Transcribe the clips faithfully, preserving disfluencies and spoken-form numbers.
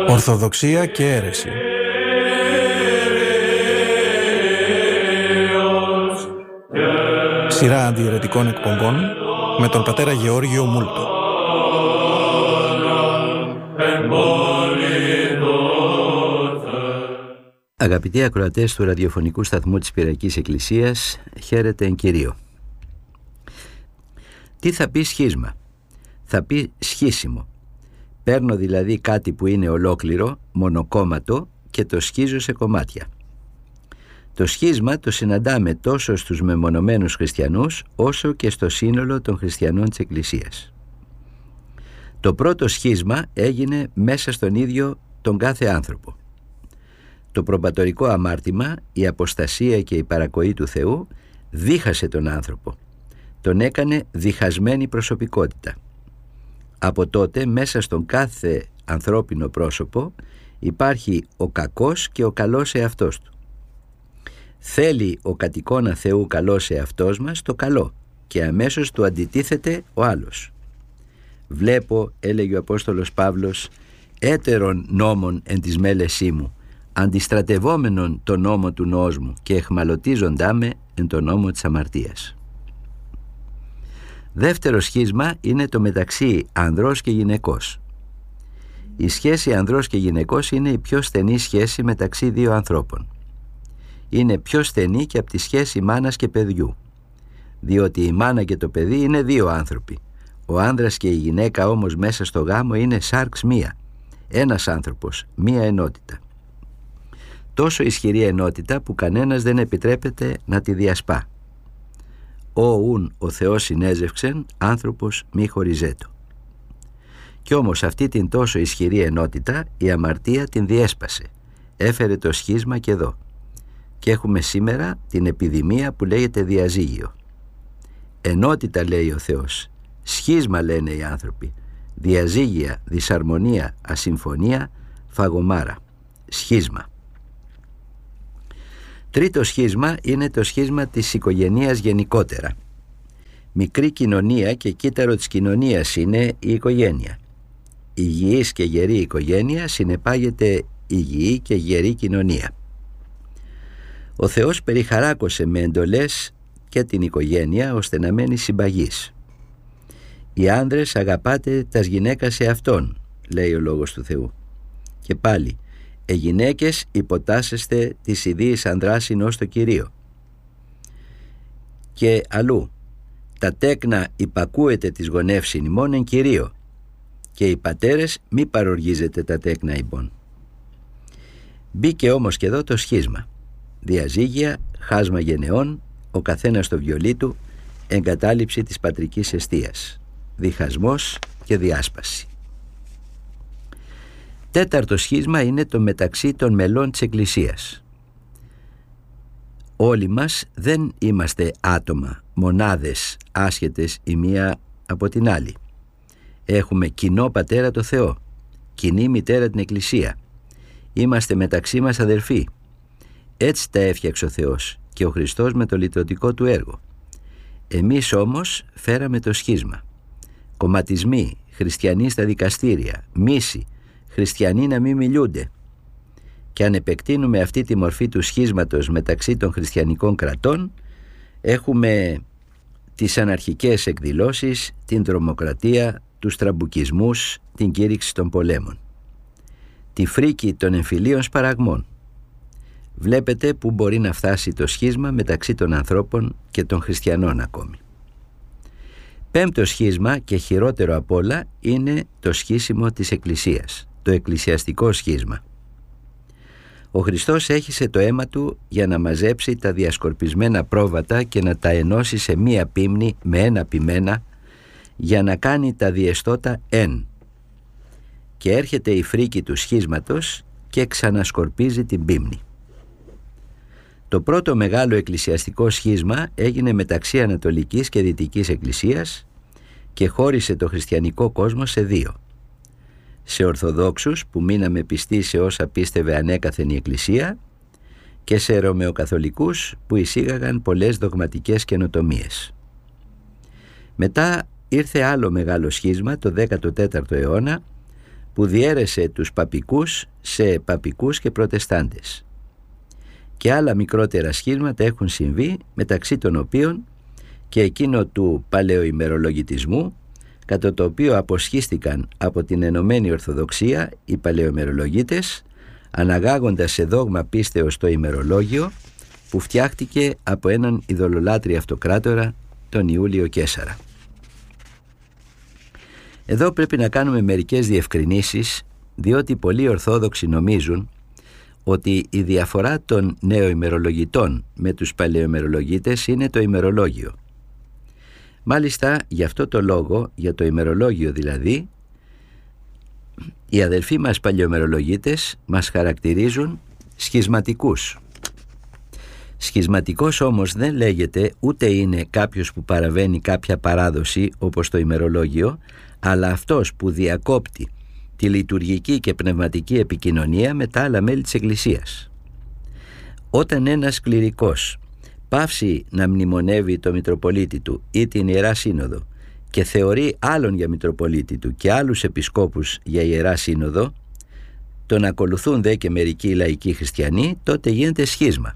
Ορθοδοξία και αίρεση. Σειρά αντιαιρετικών εκπομπών με τον πατέρα Γεώργιο Μούλτο. Αγαπητοί ακροατές του ραδιοφωνικού σταθμού της Πυριακής Εκκλησίας, χαίρετε εν Κυρίω. Τι θα πει σχίσμα? Θα πει σχίσιμο. Παίρνω δηλαδή κάτι που είναι ολόκληρο, μονοκόμματο, και το σχίζω σε κομμάτια. Το σχίσμα το συναντάμε τόσο στους μεμονωμένους χριστιανούς, όσο και στο σύνολο των χριστιανών της Εκκλησίας. Το πρώτο σχίσμα έγινε μέσα στον ίδιο τον κάθε άνθρωπο. Το προπατορικό αμάρτημα, η αποστασία και η παρακοή του Θεού δίχασε τον άνθρωπο. Τον έκανε διχασμένη προσωπικότητα. Από τότε μέσα στον κάθε ανθρώπινο πρόσωπο υπάρχει ο κακός και ο καλός εαυτός του. Θέλει ο κατ' εικόνα Θεού καλός εαυτός μας το καλό και αμέσως του αντιτίθεται ο άλλος. «Βλέπω», έλεγε ο Απόστολος Παύλος, «έτερον νόμον εν της μέλεσή μου, αντιστρατευόμενον τον νόμο του νόος μου και εχμαλωτίζοντά με εν τον νόμο της αμαρτίας». Δεύτερο σχίσμα είναι το μεταξύ ανδρός και γυναικός. Η σχέση ανδρός και γυναικός είναι η πιο στενή σχέση μεταξύ δύο ανθρώπων. Είναι πιο στενή και από τη σχέση μάνας και παιδιού, διότι η μάνα και το παιδί είναι δύο άνθρωποι. Ο άνδρας και η γυναίκα όμως μέσα στο γάμο είναι σάρξ μία, ένας άνθρωπος, μία ενότητα. Τόσο ισχυρή ενότητα που κανένας δεν επιτρέπεται να τη διασπά. «Ω ουν ο Θεός συνέζευξεν, άνθρωπος μη χωριζέτο». Κι όμως αυτή την τόσο ισχυρή ενότητα η αμαρτία την διέσπασε, έφερε το σχίσμα και εδώ. Και έχουμε σήμερα την επιδημία που λέγεται διαζύγιο. Ενότητα λέει ο Θεός, σχίσμα λένε οι άνθρωποι, διαζύγια, δυσαρμονία, ασυμφωνία, φαγωμάρα, σχίσμα. Τρίτο σχίσμα είναι το σχίσμα της οικογενείας γενικότερα. Μικρή κοινωνία και κύτταρο της κοινωνίας είναι η οικογένεια. Υγιής και γερή οικογένεια συνεπάγεται υγιή και γερή κοινωνία. Ο Θεός περιχαράκωσε με εντολές και την οικογένεια ώστε να μένει συμπαγής. «Οι άνδρες αγαπάτε τας γυναίκας εαυτόν», λέει ο Λόγος του Θεού. Και πάλι, «Ε γυναίκες υποτάσσεστε της ιδίης ανδράσιν ως το Κυρίο». Και αλλού, «Τα τέκνα υπακούετε της γονεύσιν ημών εν Κυρίω, και οι πατέρες μη παροργίζετε τα τέκνα ημών». Μπήκε όμως και εδώ το σχίσμα. Διαζύγια, χάσμα γενεών, ο καθένας στο βιολί του, εγκατάλειψη της πατρικής εστίας, διχασμός και διάσπαση. Τέταρτο σχίσμα είναι το μεταξύ των μελών της Εκκλησίας. Όλοι μας δεν είμαστε άτομα, μονάδες άσχετες η μία από την άλλη. Έχουμε κοινό πατέρα το Θεό, κοινή μητέρα την Εκκλησία. Είμαστε μεταξύ μας αδερφοί. Έτσι τα έφτιαξε ο Θεός και ο Χριστός με το λυτρωτικό του έργο. Εμείς όμως φέραμε το σχίσμα. Κομματισμοί, χριστιανοί στα δικαστήρια, μίση, χριστιανοί να μην μιλούνται. Και αν επεκτείνουμε αυτή τη μορφή του σχίσματος μεταξύ των χριστιανικών κρατών, έχουμε τις αναρχικές εκδηλώσεις, την τρομοκρατία, τους τραμπουκισμούς, την κήρυξη των πολέμων, τη φρίκη των εμφυλίων σπαραγμών. Βλέπετε που μπορεί να φτάσει το σχίσμα μεταξύ των ανθρώπων και των χριστιανών ακόμη. Πέμπτο σχίσμα και χειρότερο απ' όλα είναι το σχίσιμο της Εκκλησίας, το εκκλησιαστικό σχίσμα. Ο Χριστός έχισε το αίμα του για να μαζέψει τα διασκορπισμένα πρόβατα και να τα ενώσει σε μία πίμνη με ένα ποιμένα, για να κάνει τα διεστώτα εν. Και έρχεται η φρίκη του σχίσματος και ξανασκορπίζει την πίμνη. Το πρώτο μεγάλο εκκλησιαστικό σχίσμα έγινε μεταξύ Ανατολικής και Δυτικής Εκκλησίας και χώρισε το χριστιανικό κόσμο σε δύο. Σε Ορθοδόξους που μείναμε πιστοί σε όσα πίστευε ανέκαθεν η Εκκλησία, και σε Ρωμαιοκαθολικούς που εισήγαγαν πολλές δογματικές καινοτομίες. Μετά ήρθε άλλο μεγάλο σχίσμα το δέκατο τέταρτο αιώνα που διέρεσε τους παπικούς σε παπικούς και προτεστάντες. Και άλλα μικρότερα σχίσματα έχουν συμβεί, μεταξύ των οποίων και εκείνο του παλαιοημερολογητισμού, κατά το οποίο αποσχίστηκαν από την Ενωμένη Ορθοδοξία οι παλαιοημερολογίτες, αναγάγοντας σε δόγμα πίστεως το ημερολόγιο που φτιάχτηκε από έναν ειδωλολάτρη αυτοκράτορα, τον Ιούλιο Καίσαρα. Εδώ πρέπει να κάνουμε μερικές διευκρινήσεις, διότι πολλοί Ορθόδοξοι νομίζουν ότι η διαφορά των νεοημερολογητών με τους παλαιοημερολογίτες είναι το ημερολόγιο. Μάλιστα, γι' αυτό το λόγο, για το ημερολόγιο δηλαδή, οι αδελφοί μας παλαιοημερολογίτες μας χαρακτηρίζουν σχισματικούς. Σχισματικός όμως δεν λέγεται, ούτε είναι κάποιος που παραβαίνει κάποια παράδοση όπως το ημερολόγιο, αλλά αυτός που διακόπτει τη λειτουργική και πνευματική επικοινωνία με τα άλλα μέλη της Εκκλησίας. Όταν ένας κληρικός πάυσει να μνημονεύει το Μητροπολίτη του ή την Ιερά Σύνοδο και θεωρεί άλλον για Μητροπολίτη του και άλλους επισκόπους για Ιερά Σύνοδο, τον ακολουθούν δε και μερικοί λαϊκοί χριστιανοί, τότε γίνεται σχίσμα.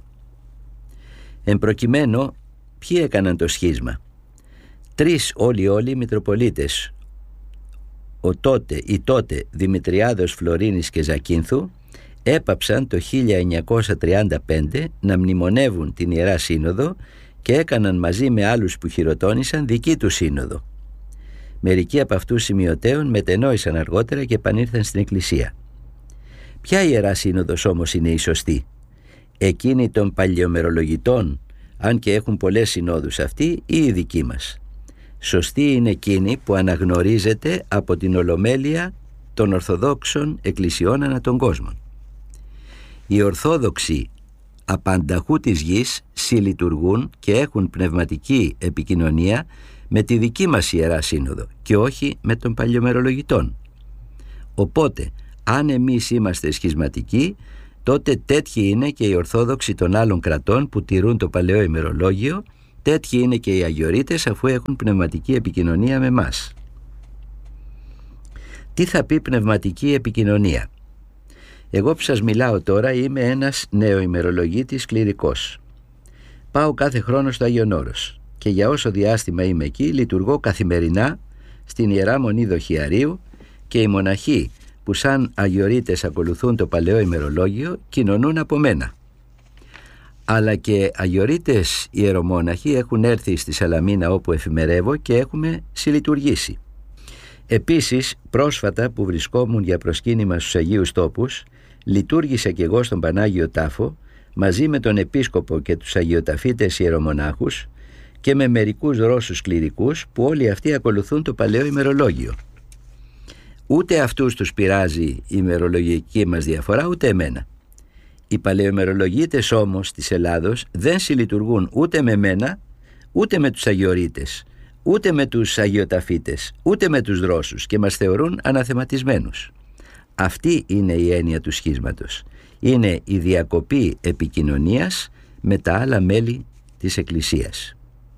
Εν προκειμένου, ποιοι έκαναν το σχίσμα? Τρεις όλοι όλοι Μητροπολίτες, ο τότε ή τότε Δημητριάδος, Φλωρίνης και Ζακίνθου, έπαψαν το χίλια εννιακόσια τριάντα πέντε να μνημονεύουν την Ιερά Σύνοδο και έκαναν μαζί με άλλους που χειροτώνησαν δική του σύνοδο. Μερικοί από αυτούς σημειωτέων μετενόησαν αργότερα και επανήλθαν στην Εκκλησία. Ποια Ιερά Σύνοδος όμως είναι η σωστή? Εκείνη των παλαιομερολογητών, αν και έχουν πολλές συνόδους αυτοί, ή η δική μας? Σωστή είναι εκείνη που αναγνωρίζεται από την Ολομέλεια των Ορθοδόξων Εκκλησιών ανά τον κόσμο. Οι Ορθόδοξοι απανταχού της γης συλλειτουργούν και έχουν πνευματική επικοινωνία με τη δική μας Ιερά Σύνοδο και όχι με των παλαιομερολογητών. Οπότε, αν εμείς είμαστε σχισματικοί, τότε τέτοιοι είναι και οι Ορθόδοξοι των άλλων κρατών που τηρούν το παλαιό ημερολόγιο, τέτοιοι είναι και οι Αγιορείτες αφού έχουν πνευματική επικοινωνία με μας. Τι θα πει πνευματική επικοινωνία? Εγώ που σας μιλάω τώρα είμαι ένας νεοημερολογίτης κληρικός. Πάω κάθε χρόνο στο Άγιον Όρος και για όσο διάστημα είμαι εκεί λειτουργώ καθημερινά στην Ιερά Μονή Δοχιαρίου και οι μοναχοί που σαν Αγιορείτες ακολουθούν το παλαιό ημερολόγιο κοινωνούν από μένα. Αλλά και Αγιορείτες ιερομόναχοι έχουν έρθει στη Σαλαμίνα όπου εφημερεύω και έχουμε συλλειτουργήσει. Επίσης, πρόσφατα που βρισκόμουν για προσκύνημα στους Αγίους Τόπους, λειτουργήσα και εγώ στον Πανάγιο Τάφο μαζί με τον Επίσκοπο και τους Αγιοταφίτες ιερομονάχους και με μερικούς Ρώσους κληρικούς που όλοι αυτοί ακολουθούν το παλαιό ημερολόγιο. Ούτε αυτούς τους πειράζει η ημερολογική μας διαφορά, ούτε εμένα. Οι παλαιοημερολογίτες όμως της Ελλάδος δεν συλλειτουργούν ούτε με μένα, ούτε με τους Αγιορείτες, ούτε με τους Αγιοταφίτες, ούτε με τους Ρώσους και μας θεωρούν αναθεματισμένους. Αυτή είναι η έννοια του σχίσματος. Είναι η διακοπή επικοινωνίας με τα άλλα μέλη της Εκκλησίας.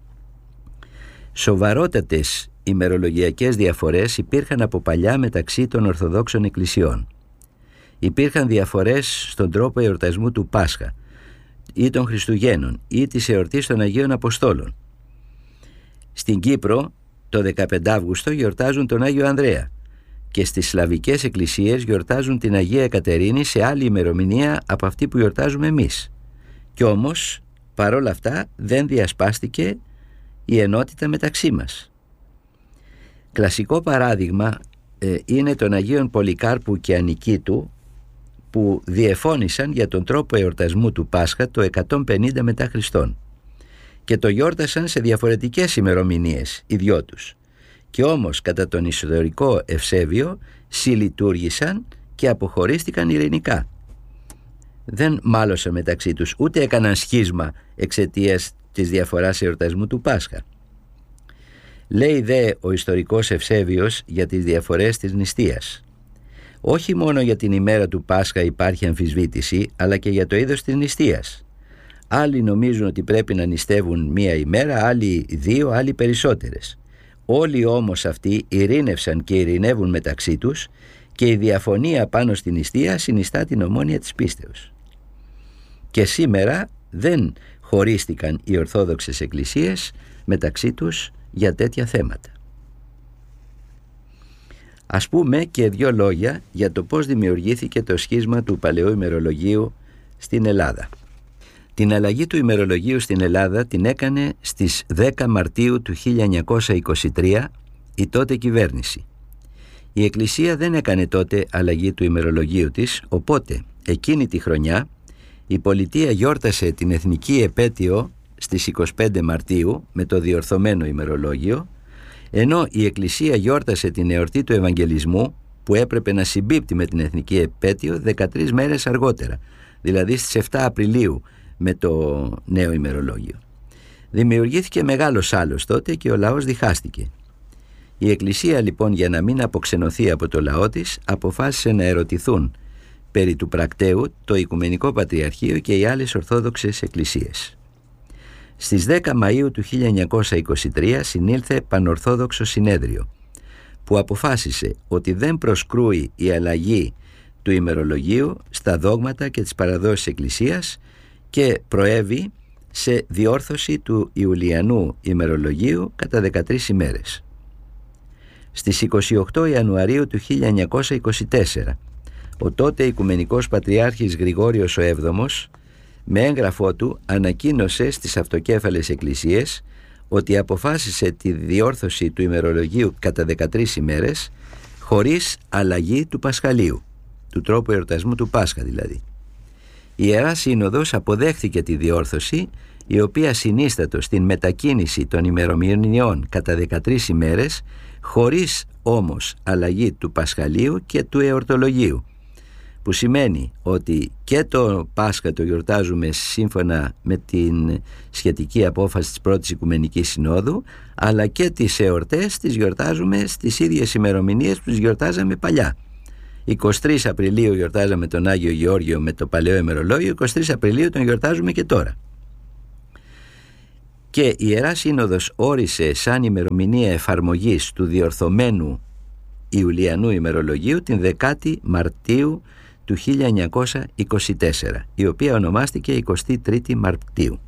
Σοβαρότατες ημερολογιακές διαφορές υπήρχαν από παλιά μεταξύ των Ορθοδόξων Εκκλησιών. Υπήρχαν διαφορές στον τρόπο εορτασμού του Πάσχα ή των Χριστουγέννων ή της εορτής των Αγίων Αποστόλων. Στην Κύπρο το δεκαπέντε Αυγούστου γιορτάζουν τον Άγιο Ανδρέα και στις Σλαβικές εκκλησίες γιορτάζουν την Αγία Εκατερίνη σε άλλη ημερομηνία από αυτή που γιορτάζουμε εμείς. Κι όμως παρόλα αυτά δεν διασπάστηκε η ενότητα μεταξύ μας. Κλασικό παράδειγμα ε, είναι των Αγίων Πολυκάρπου και Ανικήτου που διεφώνησαν για τον τρόπο εορτασμού του Πάσχα το εκατόν πενήντα μετά Χριστόν και το γιόρτασαν σε διαφορετικές ημερομηνίες οι δυο τους, και όμως κατά τον ιστορικό Ευσέβιο συλλειτουργήσαν και αποχωρίστηκαν ειρηνικά. Δεν μάλωσαν μεταξύ τους, ούτε έκαναν σχίσμα εξαιτίας της διαφοράς εορτασμού του Πάσχα. Λέει δε ο ιστορικός Ευσέβιος για τις διαφορές της νηστείας. Όχι μόνο για την ημέρα του Πάσχα υπάρχει αμφισβήτηση, αλλά και για το είδος της νηστείας. Άλλοι νομίζουν ότι πρέπει να νηστεύουν μία ημέρα, άλλοι δύο, άλλοι περισσότερες. Όλοι όμως αυτοί ειρήνευσαν και ειρηνεύουν μεταξύ τους και η διαφωνία πάνω στην νηστεία συνιστά την ομόνοια της πίστεως. Και σήμερα δεν χωρίστηκαν οι Ορθόδοξες Εκκλησίες μεταξύ τους για τέτοια θέματα. Ας πούμε και δύο λόγια για το πώς δημιουργήθηκε το σχίσμα του Παλαιού ημερολογίου στην Ελλάδα. Την αλλαγή του ημερολογίου στην Ελλάδα την έκανε στις δέκα Μαρτίου του χίλια εννιακόσια είκοσι τρία η τότε κυβέρνηση. Η Εκκλησία δεν έκανε τότε αλλαγή του ημερολογίου της, οπότε εκείνη τη χρονιά η πολιτεία γιόρτασε την εθνική επέτειο στις είκοσι πέντε Μαρτίου με το διορθωμένο ημερολόγιο, ενώ η Εκκλησία γιόρτασε την εορτή του Ευαγγελισμού που έπρεπε να συμπίπτει με την εθνική επέτειο δεκατρείς μέρες αργότερα, δηλαδή στις επτά Απριλίου με το νέο ημερολόγιο. Δημιουργήθηκε μεγάλος άλος τότε και ο λαός διχάστηκε. Η Εκκλησία λοιπόν, για να μην αποξενωθεί από το λαό της, αποφάσισε να ερωτηθούν περί του πρακτέου το Οικουμενικό Πατριαρχείο και οι άλλες Ορθόδοξες Εκκλησίες. Στις δέκα Μαΐου του χίλια εννιακόσια είκοσι τρία συνήλθε Πανορθόδοξο Συνέδριο, που αποφάσισε ότι δεν προσκρούει η αλλαγή του ημερολογίου στα δόγματα και τις παραδόσεις Εκκλησίας και προέβη σε διόρθωση του Ιουλιανού ημερολογίου κατά δεκατρείς ημέρες. Στις είκοσι οκτώ Ιανουαρίου του χίλια εννιακόσια είκοσι τέσσερα ο τότε Οικουμενικός Πατριάρχης Γρηγόριος ο Έβδομος με έγγραφό του ανακοίνωσε στις αυτοκέφαλες εκκλησίες ότι αποφάσισε τη διόρθωση του ημερολογίου κατά δεκατρείς ημέρες χωρίς αλλαγή του Πασχαλίου, του τρόπου εορτασμού του Πάσχα δηλαδή. Η Ιερά Σύνοδος αποδέχθηκε τη διόρθωση, η οποία συνίστατο στην μετακίνηση των ημερομηνιών κατά δεκατρείς ημέρες, χωρίς όμως αλλαγή του Πασχαλίου και του εορτολογίου, που σημαίνει ότι και το Πάσχα το γιορτάζουμε σύμφωνα με την σχετική απόφαση της πρώτης Οικουμενικής Συνόδου, αλλά και τις εορτές τις γιορτάζουμε στις ίδιες ημερομηνίες που τις γιορτάζαμε παλιά. εικοστή τρίτη Απριλίου γιορτάζαμε τον Άγιο Γεώργιο με το παλαιό ημερολόγιο, εικοστή τρίτη Απριλίου τον γιορτάζουμε και τώρα. Και η Ιερά Σύνοδος όρισε σαν ημερομηνία εφαρμογής του διορθωμένου Ιουλιανού ημερολογίου την δεκάτη Μαρτίου του χίλια εννιακόσια είκοσι τέσσερα, η οποία ονομάστηκε εικοστή τρίτη Μαρτίου.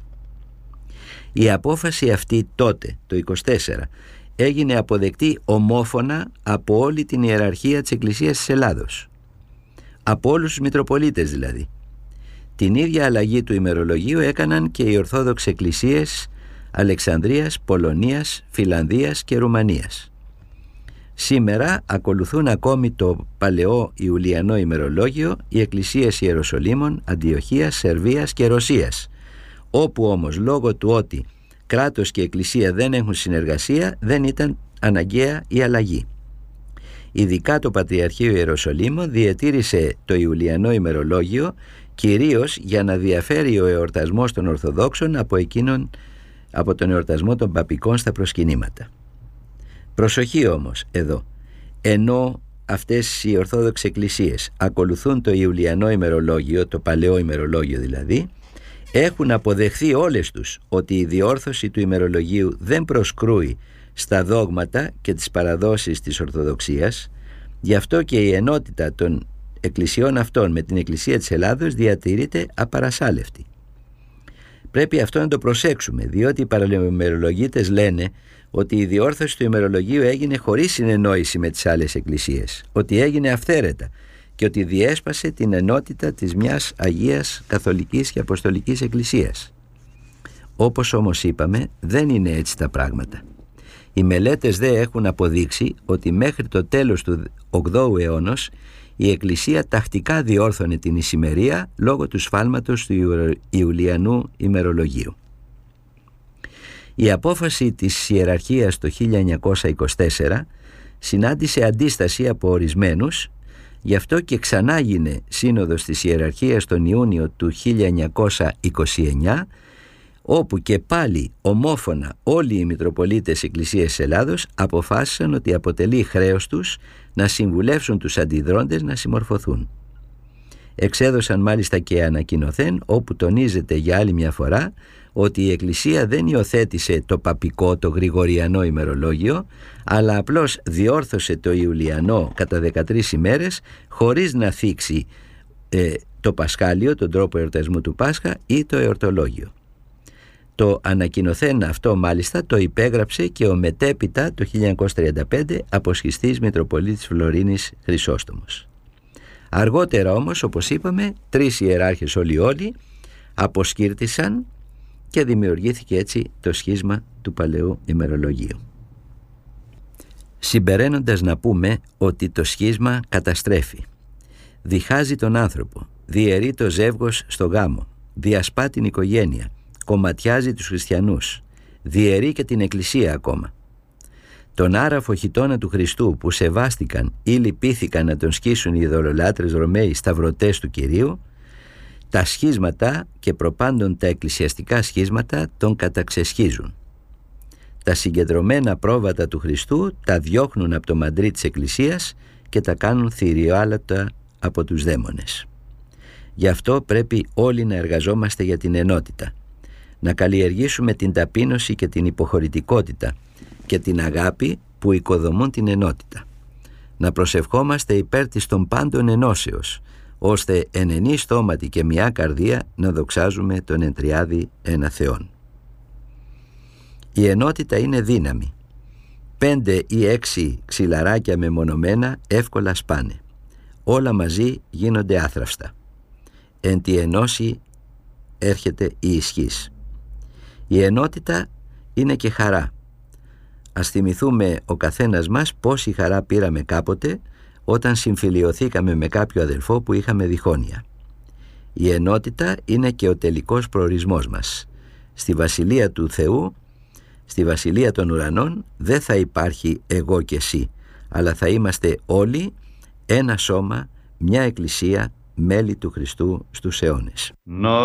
Η απόφαση αυτή τότε, το είκοσι τέσσερα, έγινε αποδεκτή ομόφωνα από όλη την ιεραρχία της Εκκλησίας της Ελλάδος, από όλους τους Μητροπολίτες δηλαδή. Την ίδια αλλαγή του ημερολογίου έκαναν και οι Ορθόδοξες Εκκλησίες Αλεξανδρίας, Πολωνίας, Φιλανδίας και Ρουμανίας. Σήμερα ακολουθούν ακόμη το παλαιό Ιουλιανό ημερολόγιο οι εκκλησίες Ιεροσολύμων, Αντιοχίας, Σερβίας και Ρωσίας, όπου όμως λόγω του ότι κράτος και εκκλησία δεν έχουν συνεργασία δεν ήταν αναγκαία η αλλαγή. Ειδικά το Πατριαρχείο Ιεροσολύμων διατήρησε το Ιουλιανό ημερολόγιο κυρίως για να διαφέρει ο εορτασμός των Ορθοδόξων από εκείνον από τον εορτασμό των παπικών στα προσκυνήματα. Προσοχή όμως εδώ, ενώ αυτές οι Ορθόδοξες Εκκλησίες ακολουθούν το Ιουλιανό ημερολόγιο, το παλαιό ημερολόγιο δηλαδή, έχουν αποδεχθεί όλες τους ότι η διόρθωση του ημερολογίου δεν προσκρούει στα δόγματα και τις παραδόσεις της Ορθοδοξίας, γι' αυτό και η ενότητα των εκκλησιών αυτών με την Εκκλησία της Ελλάδος διατηρείται απαρασάλευτη. Πρέπει αυτό να το προσέξουμε, διότι οι παραημερολογίτες λένε ότι η διόρθωση του ημερολογίου έγινε χωρίς συνεννόηση με τις άλλες εκκλησίες, ότι έγινε αυθαίρετα και ότι διέσπασε την ενότητα της μιας Αγίας Καθολικής και Αποστολικής Εκκλησίας. Όπως όμως είπαμε, δεν είναι έτσι τα πράγματα. Οι μελέτες δε έχουν αποδείξει ότι μέχρι το τέλος του ογδόου αιώνος η Εκκλησία τακτικά διόρθωνε την ησημερία λόγω του σφάλματος του Ιουλιανού ημερολογίου. Η απόφαση της ιεραρχίας το χίλια εννιακόσια είκοσι τέσσερα συνάντησε αντίσταση από ορισμένους, γι' αυτό και ξανά γίνε σύνοδος της ιεραρχίας τον Ιούνιο του χίλια εννιακόσια είκοσι εννιά, όπου και πάλι ομόφωνα όλοι οι Μητροπολίτες Εκκλησίας Ελλάδος αποφάσισαν ότι αποτελεί χρέος τους να συμβουλεύσουν τους αντιδρόντες να συμμορφωθούν. Εξέδωσαν μάλιστα και ανακοινωθέν, όπου τονίζεται για άλλη μια φορά ότι η Εκκλησία δεν υιοθέτησε το παπικό, το γρηγοριανό ημερολόγιο, αλλά απλώς διόρθωσε το Ιουλιανό κατά δεκατρείς ημέρες, χωρίς να θίξει ε, το Πασχάλιο, τον τρόπο εορτασμού του Πάσχα, ή το εορτολόγιο. Το ανακοινωθέν αυτό μάλιστα το υπέγραψε και ο μετέπειτα το χίλια εννιακόσια τριάντα πέντε αποσχιστής Μητροπολίτης Φλωρίνης Χρυσόστομος. Αργότερα όμως, όπως είπαμε, τρεις ιεράρχες όλοι όλοι αποσκύρτησαν και δημιουργήθηκε έτσι το σχίσμα του Παλαιού ημερολογίου. Συμπεραίνοντας, να πούμε ότι το σχίσμα καταστρέφει, διχάζει τον άνθρωπο, διαιρεί το ζεύγος στο γάμο, διασπά την οικογένεια, κομματιάζει τους χριστιανούς, διαιρεί και την Εκκλησία ακόμα. Τον άραφο χιτώνα του Χριστού που σεβάστηκαν ή λυπήθηκαν να τον σκίσουν οι ειδωλολάτρες Ρωμαίοι σταυρωτές του Κυρίου, τα σχίσματα και προπάντων τα εκκλησιαστικά σχίσματα τον καταξεσχίζουν. Τα συγκεντρωμένα πρόβατα του Χριστού τα διώχνουν από το μαντρί της Εκκλησίας και τα κάνουν θηριοάλατα από τους δαίμονες. Γι' αυτό πρέπει όλοι να εργαζόμαστε για την ενότητα, να καλλιεργήσουμε την ταπείνωση και την υποχωρητικότητα και την αγάπη που οικοδομούν την ενότητα, να προσευχόμαστε υπέρ της των πάντων ενώσεως, ώστε εν ενή στόματι και μια καρδία να δοξάζουμε τον εν τριάδη ένα Θεόν. Η ενότητα είναι δύναμη. Πέντε ή έξι ξυλαράκια μεμονωμένα εύκολα σπάνε. Όλα μαζί γίνονται άθραυστα. Εν τη ενώση έρχεται η ισχύς. Η ενότητα είναι και χαρά. Ας θυμηθούμε ο καθένας μας πόση χαρά πήραμε κάποτε όταν συμφιλιωθήκαμε με κάποιο αδελφό που είχαμε διχόνοια. Η ενότητα είναι και ο τελικός προορισμός μας. Στη Βασιλεία του Θεού, στη Βασιλεία των Ουρανών, δεν θα υπάρχει εγώ και εσύ, αλλά θα είμαστε όλοι ένα σώμα, μια εκκλησία, μέλη του Χριστού στους αιώνες.